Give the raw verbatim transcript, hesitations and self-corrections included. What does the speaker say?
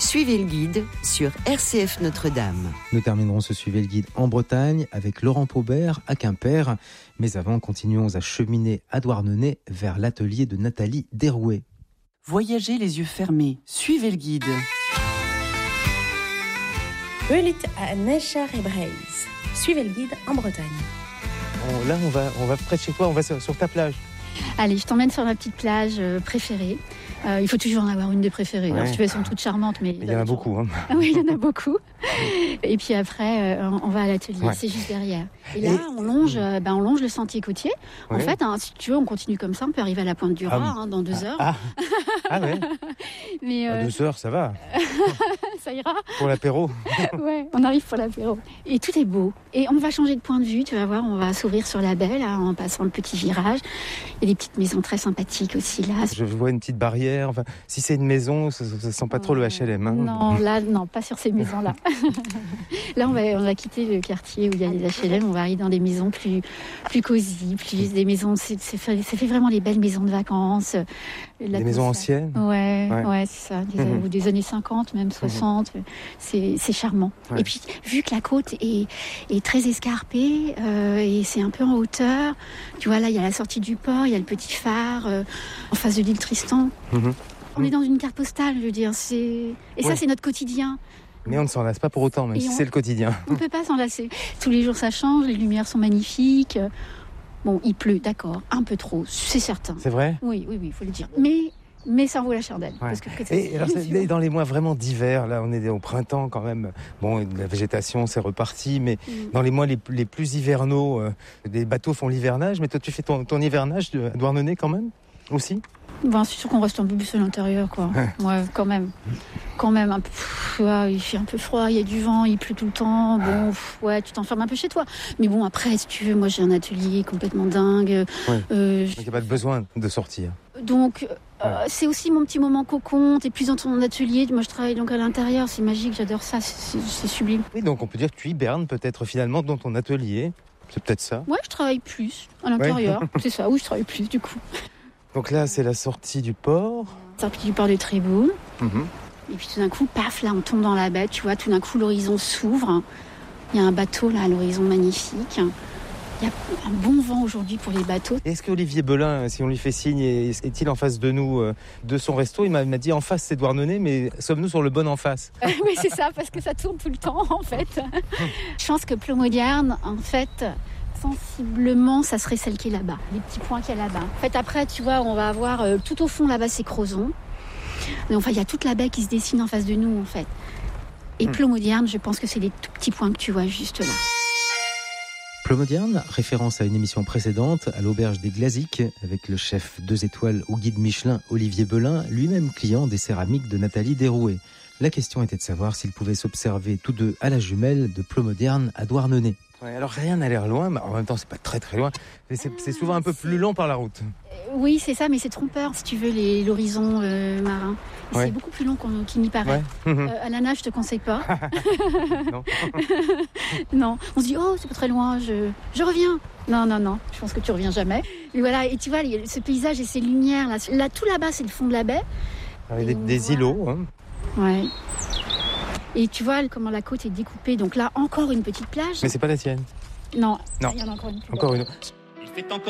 Suivez le guide sur R C F Notre-Dame. Nous terminerons ce Suivez le guide en Bretagne avec Laurent Paubert à Quimper. Mais avant, continuons à cheminer à Douarnenez vers l'atelier de Nathalie Derouet. Voyagez les yeux fermés, suivez le guide. Eulit à Necher et Breise. Suivez le guide en Bretagne. Oh, là, on va, on va près de chez toi, on va sur, sur ta plage. Allez, je t'emmène sur ma petite plage euh, préférée. Euh, il faut toujours en avoir une des préférées. Ouais. Alors, si tu veux, elles sont toutes charmantes, mais... Il y en a beaucoup. Hein. Ah oui, il y en a beaucoup. Et puis après, euh, on va à l'atelier, ouais. C'est juste derrière. Et là, Et... on, longe, euh, ben, on longe le sentier côtier. Ouais. En fait, hein, si tu veux, on continue comme ça, on peut arriver à la Pointe du Roi ah, hein, dans deux heures. Ah, ah ouais mais euh... à deux heures, ça va. Ça ira. Pour l'apéro. Ouais, on arrive pour l'apéro. Et tout est beau. Et on va changer de point de vue, tu vas voir, on va s'ouvrir sur la baie, là, en passant le petit virage. Il y a des petites maisons très sympathiques aussi, là. Je vois une petite barrière. Enfin, si c'est une maison, ça ne sent pas trop le H L M. Hein. Non, là, non, pas sur ces maisons-là. Là, on va, on va quitter le quartier où il y a les H L M. On va arriver dans des maisons plus, plus cosy, plus des maisons. C'est, c'est, fait, c'est fait vraiment les belles maisons de vacances. Des maisons anciennes. Ouais, ouais, ouais, c'est ça. Des, mmh. des années cinquante, même soixante. Mmh. C'est, c'est charmant. Ouais. Et puis, vu que la côte est, est très escarpée euh, et c'est un peu en hauteur, tu vois, là, il y a la sortie du port, il y a le petit phare euh, en face de l'île Tristan. Mmh. On est dans une carte postale, je veux dire. C'est... Et ouais. Ça, c'est notre quotidien. Mais on ne s'en lasse pas pour autant, même et si on... c'est le quotidien. On ne peut pas s'en lasser. Tous les jours, ça change, les lumières sont magnifiques. Bon, il pleut, d'accord, un peu trop, c'est certain. C'est vrai ? Oui, oui, oui, il faut le dire. Mais, mais ça en vaut la chandelle. Ouais. Parce que et alors, c'est, dans les mois vraiment d'hiver, là, on est au printemps quand même. Bon, la végétation, c'est reparti, mais mm. dans les mois les, les plus hivernaux, euh, des bateaux font l'hivernage. Mais toi, tu fais ton, ton hivernage à Douarnenez quand même, aussi ? Ben, c'est sûr qu'on reste un peu plus à l'intérieur, quoi. Ouais, quand même. Quand même, un peu, pff, ouais, il fait un peu froid, il y a du vent, il pleut tout le temps. Bon, pff, ouais, tu t'enfermes un peu chez toi. Mais bon, après, si tu veux, moi, j'ai un atelier complètement dingue. Ouais. Euh, Donc, il n'y a pas de besoin de sortir. Donc, euh, ouais. c'est aussi mon petit moment cocon. T'es plus dans ton atelier. Moi, je travaille donc à l'intérieur. C'est magique, j'adore ça. C'est, c'est, c'est sublime. Oui, donc on peut dire que tu hibernes peut-être finalement dans ton atelier. C'est peut-être ça. Ouais, je travaille plus à l'intérieur. Ouais. C'est ça, oui, je travaille plus, du coup. Donc là, c'est la sortie du port. Sortie du port de Tréboul. Mmh. Et puis tout d'un coup, paf, là, on tombe dans la baie. Tu vois, tout d'un coup, l'horizon s'ouvre. Il y a un bateau, là, à l'horizon magnifique. Il y a un bon vent aujourd'hui pour les bateaux. Est-ce qu'Olivier Belin, si on lui fait signe, est-il en face de nous, de son resto ? Il m'a, il m'a dit en face, c'est Douarnenez, mais sommes-nous sur le bon en face ? euh, Oui, c'est ça, parce que ça tourne tout le temps, en fait. Je pense que Plomodierne, en fait... sensiblement, ça serait celle qui est là-bas, les petits points qu'il y a là-bas. En fait, après, tu vois, on va avoir euh, tout au fond là-bas, c'est Crozon. Mais enfin, il y a toute la baie qui se dessine en face de nous, en fait. Et mmh. Plomodierne, je pense que c'est les tout petits points que tu vois juste là. Plomodierne, référence à une émission précédente, à l'auberge des Glaziques, avec le chef deux étoiles au guide Michelin, Olivier Belin, lui-même client des céramiques de Nathalie Derouet. La question était de savoir s'ils pouvaient s'observer tous deux à la jumelle de Plomodierne à Douarnenez. Ouais, alors rien n'a l'air loin, mais en même temps c'est pas très très loin. Mais c'est, c'est souvent un peu plus long par la route. Euh, oui, c'est ça, mais c'est trompeur si tu veux les, l'horizon euh, marin. Ouais. C'est beaucoup plus long qu'on, qu'il n'y paraît. Ouais. Euh, à la nage, je te conseille pas. Non. Non. On se dit oh c'est pas très loin, je je reviens. Non non non, je pense que tu reviens jamais. Et voilà, et tu vois ce paysage et ces lumières là, là tout là-bas c'est le fond de la baie. Avec des, des îlots. Hein. Ouais. Et tu vois comment la côte est découpée. Donc là, encore une petite plage. Mais c'est pas la tienne. Non. Non. Il y en a encore une. Encore une. Il fait encore